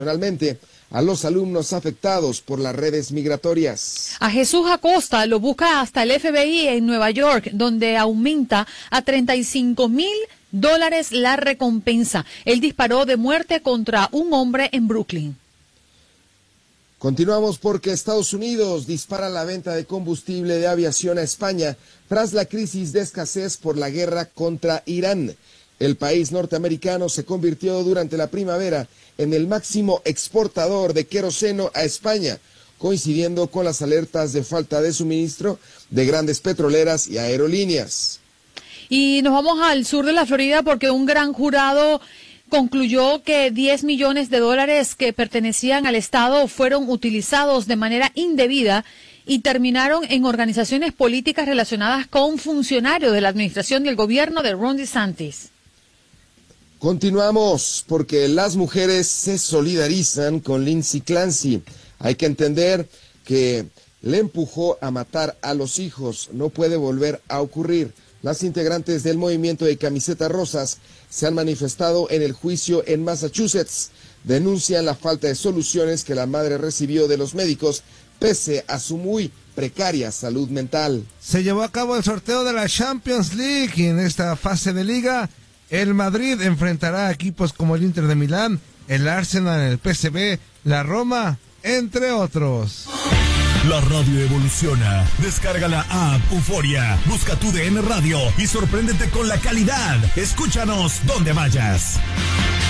Realmente a los alumnos afectados por las redes migratorias. A Jesús Acosta lo busca hasta el FBI en Nueva York, donde aumenta a $35,000 la recompensa. Él disparó de muerte contra un hombre en Brooklyn. Continuamos porque Estados Unidos dispara la venta de combustible de aviación a España tras la crisis de escasez por la guerra contra Irán. El país norteamericano se convirtió durante la primavera en el máximo exportador de queroseno a España, coincidiendo con las alertas de falta de suministro de grandes petroleras y aerolíneas. Y nos vamos al sur de la Florida porque un gran jurado concluyó que $10 millones que pertenecían al Estado fueron utilizados de manera indebida y terminaron en organizaciones políticas relacionadas con funcionarios de la administración del gobierno de Ron DeSantis. Continuamos porque las mujeres se solidarizan con Lindsay Clancy. Hay que entender que le empujó a matar a los hijos. No puede volver a ocurrir. Las integrantes del movimiento de camisetas rosas se han manifestado en el juicio en Massachusetts. Denuncian la falta de soluciones que la madre recibió de los médicos pese a su muy precaria salud mental. Se llevó a cabo el sorteo de la Champions League y en esta fase de liga el Madrid enfrentará a equipos como el Inter de Milán, el Arsenal, el PSV, la Roma, entre otros. La radio evoluciona. Descarga la app Euforia, busca tu DN Radio y sorpréndete con la calidad. Escúchanos donde vayas.